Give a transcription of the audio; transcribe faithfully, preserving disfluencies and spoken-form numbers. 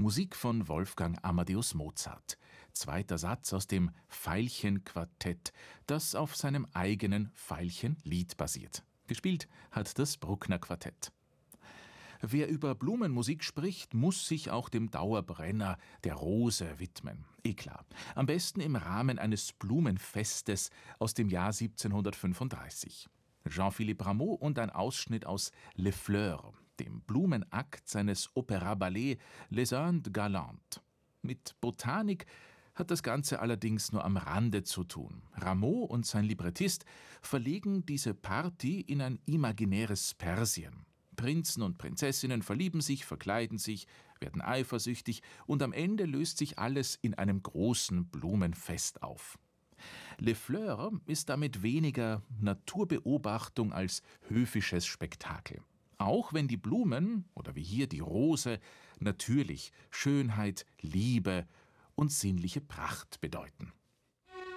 Musik von Wolfgang Amadeus Mozart. Zweiter Satz aus dem Veilchenquartett, das auf seinem eigenen Veilchenlied basiert. Gespielt hat das Bruckner Quartett. Wer über Blumenmusik spricht, muss sich auch dem Dauerbrenner, der Rose, widmen. Eh klar. Am besten im Rahmen eines Blumenfestes aus dem Jahr siebzehnhundertfünfunddreißig. Jean-Philippe Rameau und ein Ausschnitt aus Les Fleurs, dem Blumenakt seines Opéra-Ballett Les Indes Galantes. Mit Botanik hat das Ganze allerdings nur am Rande zu tun. Rameau und sein Librettist verlegen diese Party in ein imaginäres Persien. Prinzen und Prinzessinnen verlieben sich, verkleiden sich, werden eifersüchtig und am Ende löst sich alles in einem großen Blumenfest auf. Les Fleurs ist damit weniger Naturbeobachtung als höfisches Spektakel. Auch wenn die Blumen, oder wie hier die Rose, natürlich Schönheit, Liebe und sinnliche Pracht bedeuten.